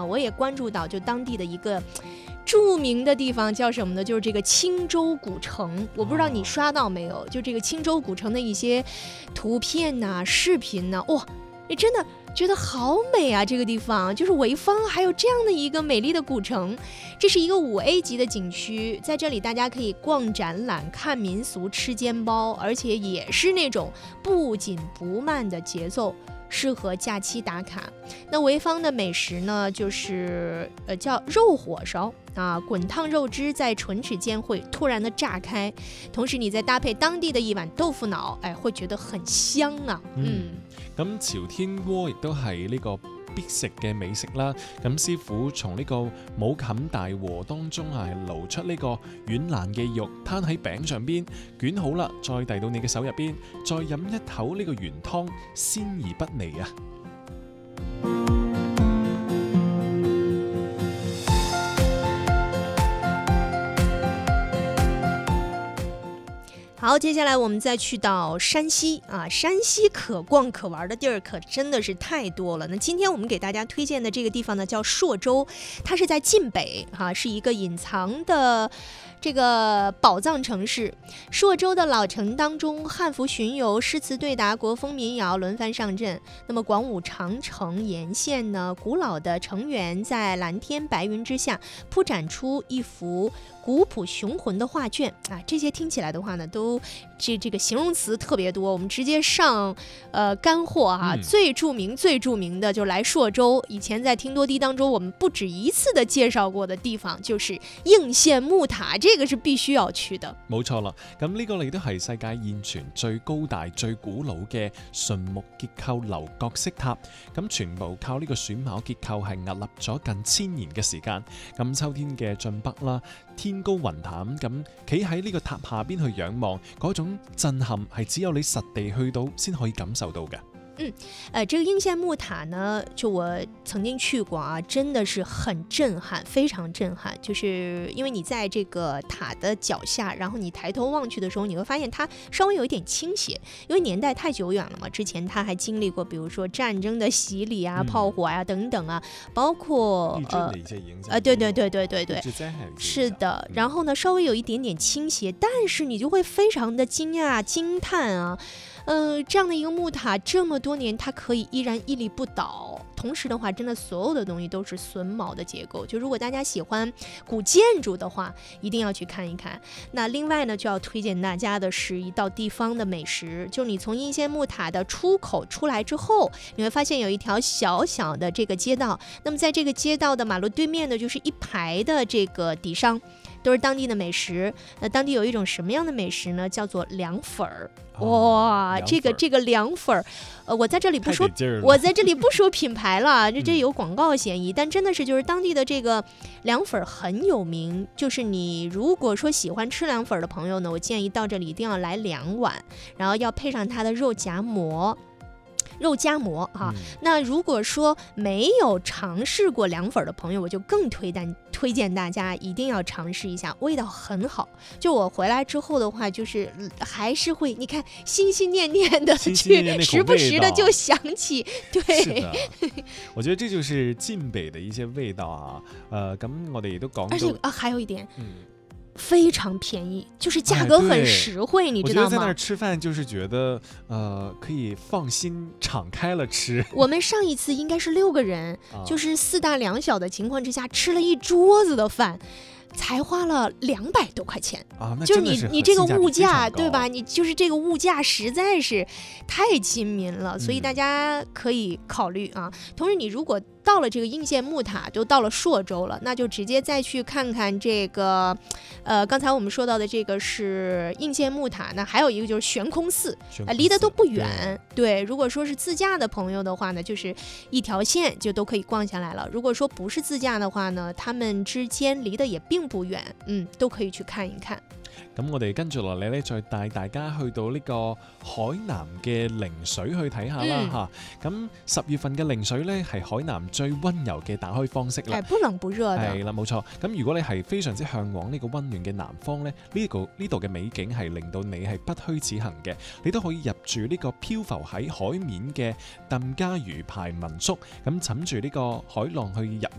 啊，我也关注到就当地的一个著名的地方叫什么呢？就是这个青州古城。我不知道你刷到没有，就这个青州古城的一些图片呐、视频呐，哇，你真的觉得好美啊！这个地方就是潍坊，还有这样的一个美丽的古城。这是一个5A 级的景区，在这里大家可以逛展览、看民俗、吃煎包，而且也是那种不紧不慢的节奏，适合假期打卡。那潍坊的美食呢，就是叫肉火烧啊，滚烫肉汁在唇齿间会突然的炸开，同時你再搭配當地的一碗豆腐腦，會覺得很香啊。 咁朝天鍋亦都係呢個必食嘅美食啦。咁師傅從呢個武冚大鍋當中係撈出呢個軟爛嘅肉，攤喺餅上邊，捲好啦，再遞到你嘅手入邊，再飲一口呢個原湯，鮮而不膩啊！ 好，接下来我们再去到山西啊，山西可逛可玩的地儿可真的是太多了。那今天我们给大家推荐的这个地方呢，叫朔州，它是在晋北啊，是一个隐藏的这个宝藏城市。朔州的老城当中，汉服巡游、诗词对答、国风民谣轮番上阵。那么广武长城沿线呢，古老的城垣在蓝天白云之下铺展出一幅古朴雄浑的画卷啊，这些听起来的话呢，都这个形容词特别多，我们直接上干货啊。最著名的就来朔州，以前在听多低当中我们不止一次的介紹過的地方，就是應縣木塔，這個是必須要去的。 冇錯啦，咁呢個亦都係世界現存最高大、最古老嘅純木結構樓閣式塔，咁全部靠呢個榫卯結構係屹立咗近1000年嘅時間。咁秋天嘅晉北啦，天高雲淡，咁企喺呢個塔下邊去仰望，嗰種震撼係只有你實地去到先可以感受到嘅。 這個應縣木塔呢，就我曾經去過啊，真的是很震撼，非常震撼。就是因為你在這個塔的腳下，然後你抬頭望去的時候，你會發現它稍微有一點傾斜，因為年代太久遠了嘛。之前它還經歷過，比如說戰爭的洗禮啊、炮火啊等等啊，包括地震的一些影響。 對，是的。然後呢，稍微有一點點傾斜，但是你就會非常的驚訝、驚嘆啊。這樣的一個木塔這麼多年，它可以依然屹立不倒。同時的話，真的所有的東西都是榫卯的結構。就如果大家喜歡古建築的話，一定要去看一看。那另外呢，就要推薦大家的是一道地方的美食，就你從應縣木塔的出口出來之後，你會發現有一條小小的這個街道。那麼在這個街道的馬路對面呢，就是一排的這個底商，都是當地的美食。那當地有一種什麼樣的美食呢？叫做涼粉兒。哇，這個涼粉兒，我在這裡不說品牌了，這有廣告嫌疑，但真的是就是當地的這個涼粉很有名。就是你如果說喜歡吃涼粉的朋友呢，我建議到這裡一定要來2碗，然後要配上它的肉夾饃啊。那如果說沒有嘗試過涼粉的朋友，我就更推薦大家一定要嘗試一下，味道很好。就我回來之後的話，就是還是會你看心心念念的去，時不時的就想起。對， 是的，我覺得這就是晉北的一些味道啊。咁我哋都講到， 而且還有一點。非常便宜，就是價格很實惠，你知道嗎？ 我覺得在那兒吃飯就是覺得可以放心敞開了吃。 我們上一次應該是6個人，就是4大2小的情況之下，吃了一桌子的飯，才花了200多塊錢啊！那就是你這個物價對吧？你就是這個物價實在是太親民了，所以大家可以考慮啊。同時，你如果到了這個應縣木塔，就到了朔州了，那就直接再去看看這個，剛才我們說到的這個是應縣木塔，那還有一個就是懸空寺，離得都不遠。對，如果說是自駕的朋友的話呢，就是一條線就都可以逛下來了。如果說不是自駕的話呢，他們之間離得也並不遠，都可以去看一看。 咁我哋跟住落嚟咧，再帶大家去到呢個海南嘅陵水去睇下啦嚇。咁10月份嘅陵水咧，係海南最溫柔嘅打開方式啦。 不冷不熱的。 係啦，冇錯。咁如果你係非常之嚮往呢個溫暖嘅南方咧，呢度嘅美景係令到你係不虛此行嘅。你都可以入住呢個漂浮喺海面嘅疍家魚排民宿，咁枕住呢個海浪去入